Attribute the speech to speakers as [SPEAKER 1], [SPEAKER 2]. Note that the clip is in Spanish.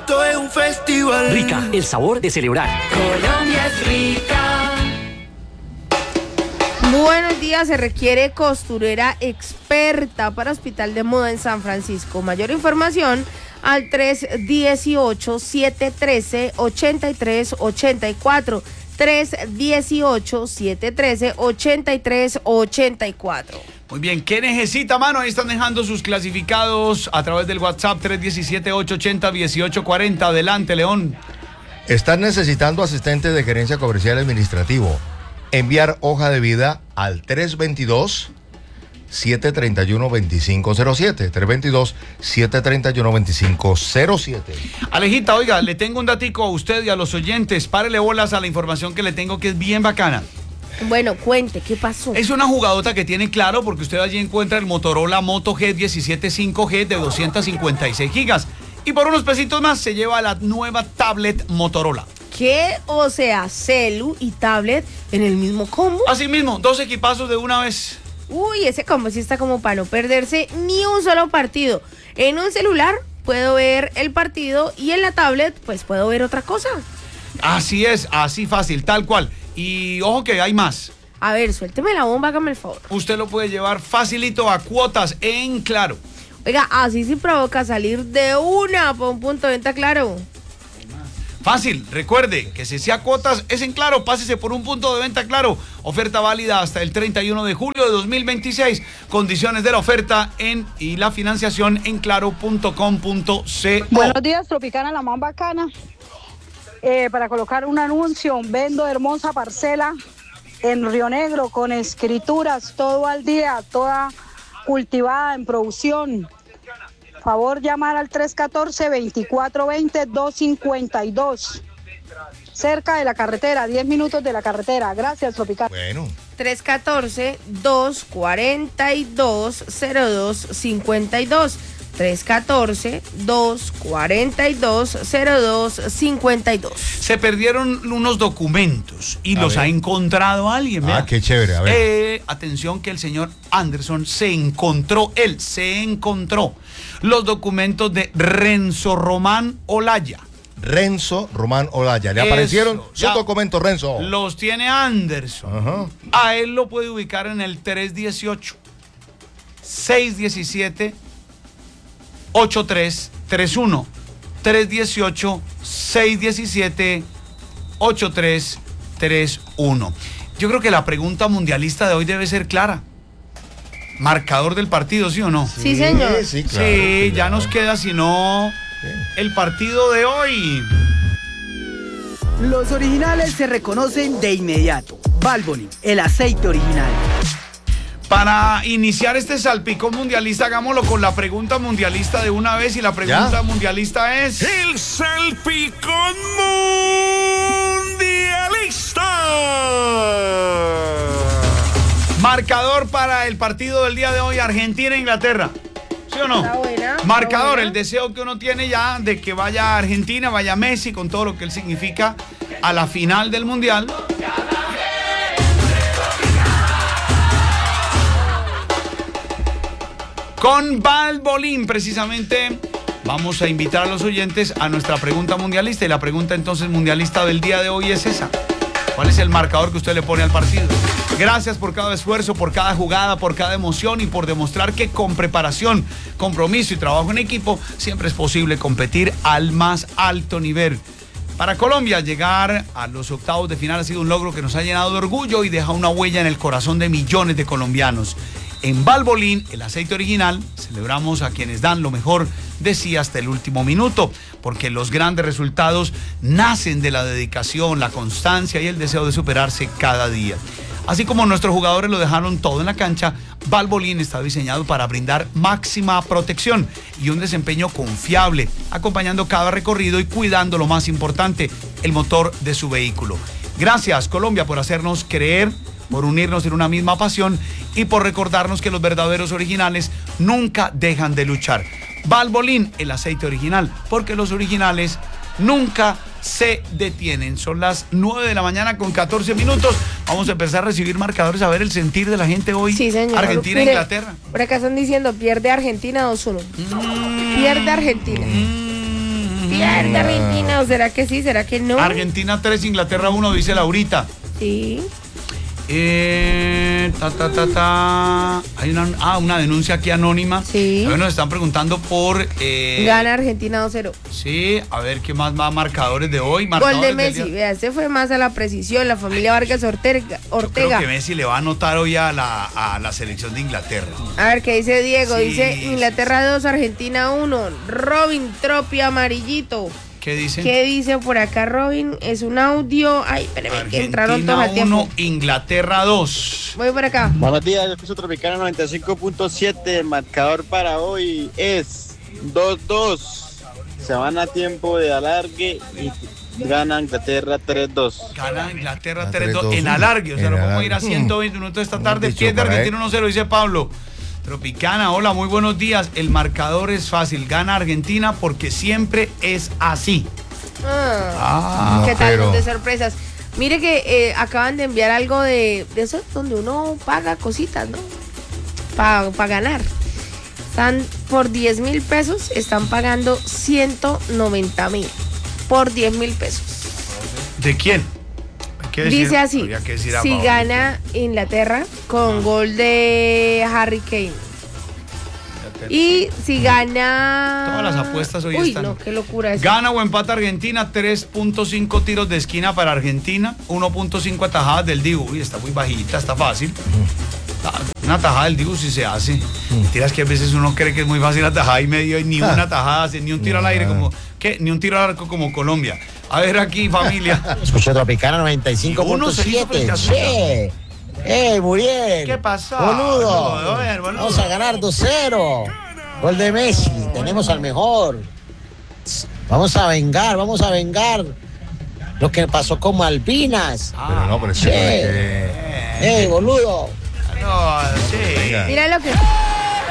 [SPEAKER 1] esto es un festival.
[SPEAKER 2] Rica, el sabor de celebrar.
[SPEAKER 3] Colombia es rica.
[SPEAKER 4] Buenos días, se requiere costurera experta para Hospital de Moda en San Francisco. Mayor información al 318-713-8384. 318-713-8384.
[SPEAKER 5] Muy bien, ¿qué necesita, mano? Ahí están dejando sus clasificados a través del WhatsApp 317-880-1840. Adelante, León.
[SPEAKER 6] Están necesitando asistente de gerencia comercial administrativo. Enviar hoja de vida al 322-731-2507. 322-731-2507.
[SPEAKER 5] Alejita, oiga, le tengo un datico a usted y a los oyentes. Párele bolas a la información que le tengo, que es bien bacana.
[SPEAKER 4] Bueno, cuente, ¿qué pasó?
[SPEAKER 5] Es una jugadota que tiene Claro, porque usted allí encuentra el Motorola Moto G17 5G de 256 gigas. Y por unos pesitos más se lleva la nueva tablet Motorola.
[SPEAKER 4] ¿Qué? O sea, celu y tablet en el mismo combo.
[SPEAKER 5] Así mismo, 2 equipazos de una vez.
[SPEAKER 4] Uy, ese combo sí está como para no perderse ni un solo partido. En un celular puedo ver el partido y en la tablet pues puedo ver otra cosa.
[SPEAKER 5] Así es, así fácil, tal cual. Y ojo que hay más.
[SPEAKER 4] A ver, suélteme la bomba, hágame el favor.
[SPEAKER 5] Usted lo puede llevar facilito a cuotas en Claro.
[SPEAKER 4] Oiga, así sí provoca salir de una por un punto de venta Claro.
[SPEAKER 5] Fácil, recuerde que si sea cuotas es en Claro, pásese por un punto de venta Claro. Oferta válida hasta el 31 de julio de 2026. Condiciones de la oferta y la financiación en claro.com.co.
[SPEAKER 7] Buenos días, Tropicana, la más bacana. Para colocar un anuncio, vendo hermosa parcela en Río Negro con escrituras todo al día, toda cultivada en producción. Favor llamar al 314-2420-252. Cerca de la carretera, 10 minutos de la carretera. Gracias, Tropicana.
[SPEAKER 6] Bueno.
[SPEAKER 4] 314-242-0252. 314-242-0252.
[SPEAKER 5] Se perdieron unos documentos y los ha encontrado alguien.
[SPEAKER 6] Ah, qué chévere, a ver.
[SPEAKER 5] Atención que el señor Anderson se encontró los documentos de Renzo Román Olaya.
[SPEAKER 6] Renzo Román Olaya. ¿Le aparecieron sus documentos, Renzo?
[SPEAKER 5] Los tiene Anderson.
[SPEAKER 6] Ajá.
[SPEAKER 5] A él lo puede ubicar en el 318-617-8331. 318-617-8331. Yo creo que la pregunta mundialista de hoy debe ser clara. Marcador del partido, ¿sí o no?
[SPEAKER 4] Sí, señor.
[SPEAKER 6] Sí, claro,
[SPEAKER 5] sí, ya nos queda, si no, el partido de hoy.
[SPEAKER 8] Los originales se reconocen de inmediato. Valvoline, el aceite original.
[SPEAKER 5] Para iniciar este salpicón mundialista, hagámoslo con la pregunta mundialista de una vez. Y la pregunta mundialista es...
[SPEAKER 1] El salpicón mundialista.
[SPEAKER 5] Marcador para el partido del día de hoy, Argentina-Inglaterra. ¿Sí o no?
[SPEAKER 4] Está buena.
[SPEAKER 5] Marcador, el deseo que uno tiene ya de que vaya Argentina, vaya Messi, con todo lo que él significa a la final del Mundial. Con Valvoline, precisamente, vamos a invitar a los oyentes a nuestra pregunta mundialista. Y la pregunta entonces mundialista del día de hoy es esa. ¿Cuál es el marcador que usted le pone al partido? Gracias por cada esfuerzo, por cada jugada, por cada emoción y por demostrar que con preparación, compromiso y trabajo en equipo siempre es posible competir al más alto nivel. Para Colombia, llegar a los octavos de final ha sido un logro que nos ha llenado de orgullo y deja una huella en el corazón de millones de colombianos. En Valvoline, el aceite original, celebramos a quienes dan lo mejor de sí hasta el último minuto, porque los grandes resultados nacen de la dedicación, la constancia y el deseo de superarse cada día. Así como nuestros jugadores lo dejaron todo en la cancha, Valvoline está diseñado para brindar máxima protección y un desempeño confiable, acompañando cada recorrido y cuidando lo más importante, el motor de su vehículo. Gracias, Colombia, por hacernos creer, por unirnos en una misma pasión y por recordarnos que los verdaderos originales nunca dejan de luchar. Valvoline, el aceite original, porque los originales nunca se detienen. Son las 9 de la mañana con 14 minutos. Vamos a empezar a recibir marcadores, a ver el sentir de la gente hoy.
[SPEAKER 4] Sí, señor.
[SPEAKER 5] Argentina,
[SPEAKER 4] Mire,
[SPEAKER 5] Inglaterra.
[SPEAKER 4] Por acá están diciendo, pierde Argentina 2-1. Pierde Argentina. pierde Argentina. ¿O será que sí? ¿Será que no?
[SPEAKER 5] Argentina 3, Inglaterra 1, dice Laurita.
[SPEAKER 4] Sí.
[SPEAKER 5] Hay una denuncia aquí anónima.
[SPEAKER 4] Sí.
[SPEAKER 5] A ver, nos están preguntando por...
[SPEAKER 4] Gana Argentina 2-0.
[SPEAKER 5] Sí, a ver qué más va marcadores de hoy.
[SPEAKER 4] Gol de Messi, vea, este fue más a la precisión. La familia Vargas Ortega.
[SPEAKER 5] Yo creo que Messi le va a anotar hoy a la selección de Inglaterra.
[SPEAKER 4] A ver qué dice Diego.
[SPEAKER 5] Sí,
[SPEAKER 4] Dice Inglaterra 2, Argentina 1. Robin Tropi amarillito.
[SPEAKER 5] ¿Qué dicen?
[SPEAKER 4] ¿Qué dice por acá Robin? Es un audio. Ay, espérame, que entraron todos al tiempo.
[SPEAKER 5] 1, Inglaterra 2.
[SPEAKER 4] Voy por acá.
[SPEAKER 2] Buenos días, yo soy Tropicana 95.7. El marcador para hoy es 2-2. Se van a tiempo de alargue y gana Inglaterra 3-2.
[SPEAKER 5] Gana Inglaterra
[SPEAKER 6] 3-2.
[SPEAKER 5] 3-2 en alargue. O sea,
[SPEAKER 6] En
[SPEAKER 5] nos vamos a
[SPEAKER 6] alargue.
[SPEAKER 5] ir a 120 minutos esta tarde.
[SPEAKER 6] Dicho
[SPEAKER 5] Pierde
[SPEAKER 6] por ahí.
[SPEAKER 5] Argentina 1-0, dice Pablo. Tropicana, hola, muy buenos días. El marcador es fácil. Gana Argentina porque siempre es así.
[SPEAKER 4] Ah, ¿qué
[SPEAKER 6] no,
[SPEAKER 4] tal?
[SPEAKER 6] pero-
[SPEAKER 4] De sorpresas. Mire que acaban de enviar algo de eso donde uno paga cositas, ¿no? Para ganar. Están por 10.000 pesos, están pagando 190.000 por 10.000 pesos.
[SPEAKER 5] ¿De quién? Hay que decir-
[SPEAKER 4] Dice así,
[SPEAKER 5] habría que decir a
[SPEAKER 4] si
[SPEAKER 5] Pablo.
[SPEAKER 4] gana Inglaterra con gol de Harry Kane. Y si gana...
[SPEAKER 5] Todas las apuestas hoy
[SPEAKER 4] Uy,
[SPEAKER 5] están.
[SPEAKER 4] no, qué locura eso.
[SPEAKER 5] Gana o empata Argentina, 3.5 tiros de esquina para Argentina, 1.5 atajadas del Dibu. Uy, está muy bajita, está fácil. Una atajada del Dibu sí se hace. Tiras que a veces uno cree que es muy fácil atajar y medio y ni una atajada, ni un tiro al aire como... ¿Qué? Ni un tiro al arco como Colombia. A ver aquí, familia.
[SPEAKER 9] Escuché Tropicana
[SPEAKER 5] Uno se hizo frente a
[SPEAKER 9] 95.7.
[SPEAKER 5] su-
[SPEAKER 9] Che. Muriel.
[SPEAKER 5] ¿Qué pasó?
[SPEAKER 9] Boludo.
[SPEAKER 5] A ver, boludo.
[SPEAKER 9] Vamos a ganar 2-0. Gol de Messi. Tenemos al mejor. Vamos a vengar lo que pasó con Malvinas.
[SPEAKER 6] Pero no, pero es
[SPEAKER 9] Che.
[SPEAKER 6] que...
[SPEAKER 9] Boludo.
[SPEAKER 5] No, sí.
[SPEAKER 6] Venga.
[SPEAKER 4] Mira lo que...